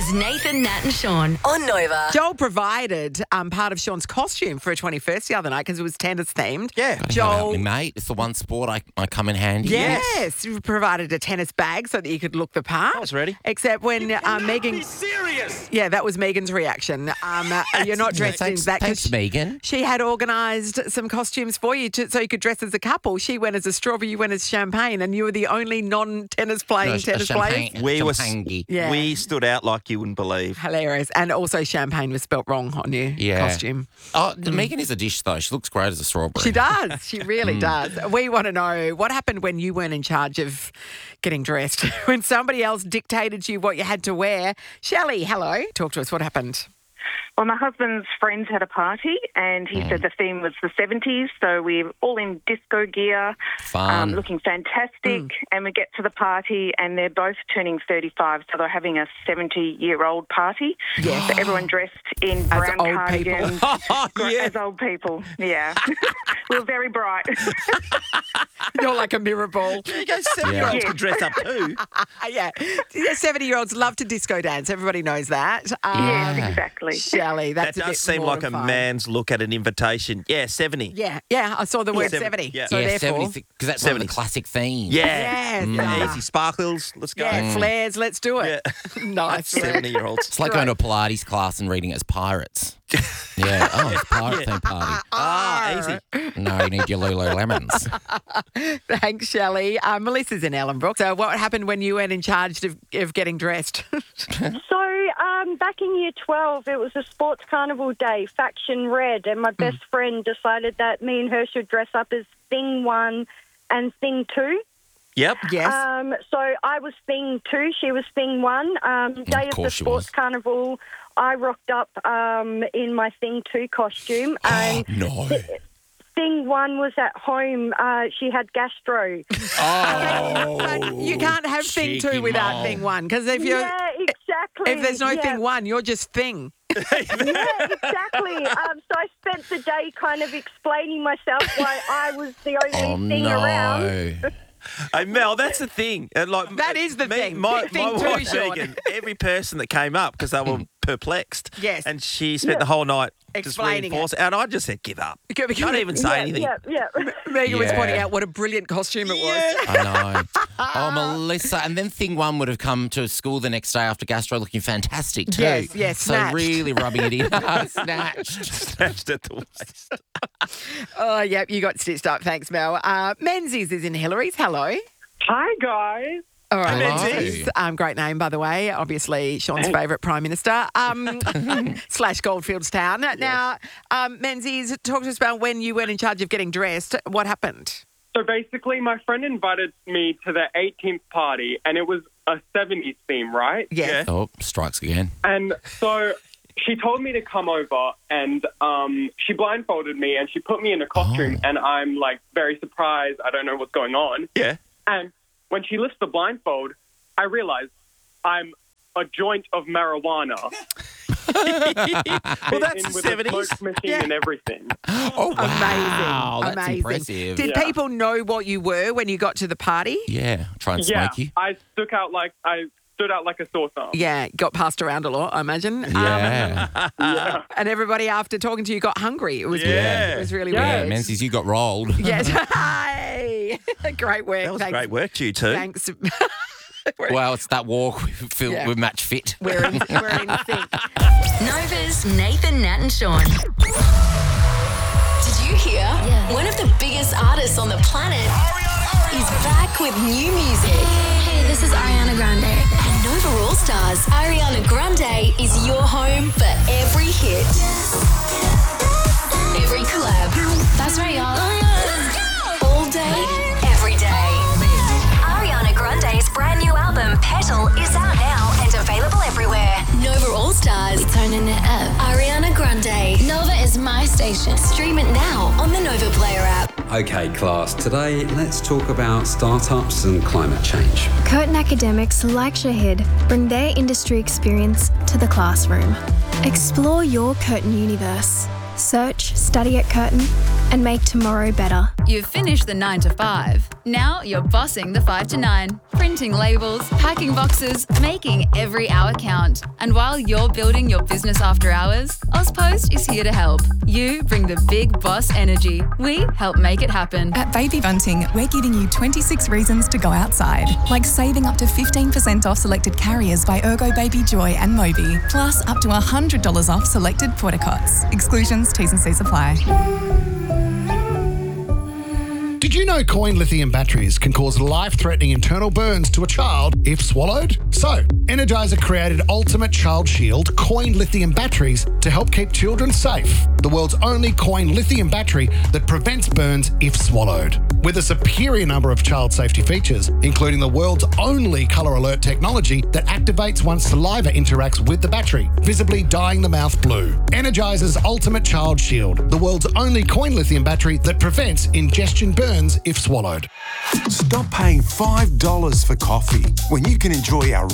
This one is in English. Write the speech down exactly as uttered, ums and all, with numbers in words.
is Nathan, Nat and Sean on Nova. Joel provided um, part of Sean's costume for a twenty-first the other night because it was tennis themed. Yeah. Gotta Joel- help me, mate. It's the one sport I, I come in handy. Yes, you provided a tennis bag so that you could look the part. I was ready. Except when uh, Megan... serious. Yeah, that was Megan's reaction. Um, uh, you're not dressed Thanks, in that. 'cause thanks, she- Megan. She had organised some costumes for you to, so you could dress as a couple. She went as a strawberry, you went as champagne, and you were the only non-tennis playing No, a tennis champagne- players. We were champagne. Yeah. we stood out like you wouldn't believe. Hilarious. And also champagne was spelt wrong on your Yeah. costume. Oh, Megan is a dish, though. She looks great as a strawberry. She does. She really does. We want to know what happened when you weren't in charge of getting dressed, when somebody else dictated to you what you had to wear. Shelley, hello. Talk to us. What happened? Well, my husband's friends had a party, and he said the theme was the seventies, so we're all in disco gear, Fun. um, looking fantastic, and we get to the party, and they're both turning thirty-five, so they're having a seventy-year-old party. Yes. So everyone dressed in As brown old cardigans. Gr- yeah. As old people, yeah. We were very bright. You're like a mirror ball. You go seven-year-olds Yeah. could dress up too. yeah. seventy-year-olds love to disco dance. Everybody knows that. Um, Yes, exactly. Shelley, That that's a does bit seem more like a than fine. man's look at an invitation. Yeah, seventy. Yeah, yeah. I saw the word Seven- seventy. yeah. So yeah, therefore, seventy, because that's one of the seventies. classic themes. Yeah. Yes. Yeah, Ah. easy sparkles. Let's go. yeah, flares. Let's do it. nice. seventy-year-olds. It's like going to a Pilates class and reading it as pirates. Yeah. Oh, it's a pirate theme party. Ah, easy. No, you need your Lululemons. Thanks, Shelley. Uh, Melissa's in Ellenbrook. So what happened when you weren't in charge of, of getting dressed? So um, back in year twelve, it was a sports carnival day, faction red, and my best friend decided that me and her should dress up as thing one and thing two. Yep. yes. Um, so I was thing two, she was thing one. Um, day of the course she sports was. carnival, I rocked up um, in my thing two costume, and No. thing one was at home. Uh, she had gastro. Oh. But you can't have thing two cheeky without mole. thing one because if you're Yeah, exactly. if there's no yeah. thing one, you're just thing. Yeah, exactly. Um, so I spent the day kind of explaining myself why I was the only Oh, thing around. no. Hey, Mel, that's the thing. Uh, Like That is the me- thing. My, Thing my too, wife, Sean. Megan, every person that came up because they were perplexed. Yes. And she spent the whole night just Explaining it. reinforcing. And I just said, give up. Give- Don't even say yeah, anything. Yeah, yeah. Megan was Yeah. pointing out what a brilliant costume it was. Yeah. I know. Oh, Melissa. And then thing one would have come to school the next day after gastro looking fantastic too. Yes, yes, So snatched. really rubbing it in. Snatched. Snatched at the waist. Oh, yep, you got stitched up. Thanks, Mel. Uh, Menzies is in Hillary's. Hello. Hi, guys. All right, Hello. Menzies. Um, great name, by the way. Obviously, Sean's favourite Prime Minister um, slash Goldfields Town. Now, um, Menzies, talk to us about when you weren't in charge of getting dressed. What happened? So basically, my friend invited me to the eighteenth party, and it was a seventies theme, right? Yes. Oh, strikes again. And so she told me to come over, and um, she blindfolded me, and she put me in a costume, Oh. and I'm, like, very surprised. I don't know what's going on. Yeah. And when she lifts the blindfold, I realized I'm a joint of marijuana. Well, that's in the with a seventies. smoke machine Yeah. and everything. Oh, wow. Amazing. That's Amazing. impressive. Did Yeah. people know what you were when you got to the party? Yeah. Try and Yeah, smoke you. I stuck out like I stood out like a sore thumb. Yeah, got passed around a lot, I imagine. Um, Yeah. and everybody, after talking to you, got hungry. It was weird. Yeah. It was really yeah, weird. Menzies, you got rolled. Yes. Hey. Great work. That was Thanks. great work, you two. Thanks. We're- Well, it's that walk we feel Yeah. we match fit. We're in, we're in sync. Nova's Nathan, Nat and Sean. Did you hear? One of the biggest artists on the planet is back with new music. Hey, this is Ariana Grande. And Nova All Stars, Ariana Grande is your home for every hit. Every collab. That's right, y'all. All day, every day. Ariana Grande's brand new album, Petal, is out now and available everywhere. Nova All Stars, Turning it up. Ariana Grande. Nova is my station. Stream it now on the Nova Player app. Okay, class, today let's talk about startups and climate change. Curtin academics like Shahid bring their industry experience to the classroom. Explore your Curtin universe. Search Study at Curtin and make tomorrow better. You've finished the nine to five. Now you're bossing the five to nine. Printing labels, packing boxes, making every hour count. And while you're building your business after hours, AusPost is here to help. You bring the big boss energy. We help make it happen. At Baby Bunting, we're giving you twenty-six reasons to go outside, like saving up to fifteen percent off selected carriers by Ergo Baby Joy and Moby, plus up to one hundred dollars off selected portacots. Exclusions, T's and C's apply. Did you know coin lithium batteries can cause life-threatening internal burns to a child if swallowed? So, Energizer created Ultimate Child Shield coin lithium batteries to help keep children safe. The world's only coin lithium battery that prevents burns if swallowed. With a superior number of child safety features, including the world's only colour alert technology that activates once saliva interacts with the battery, visibly dyeing the mouth blue. Energizer's Ultimate Child Shield, the world's only coin lithium battery that prevents ingestion burns if swallowed. Stop paying five dollars for coffee when you can enjoy our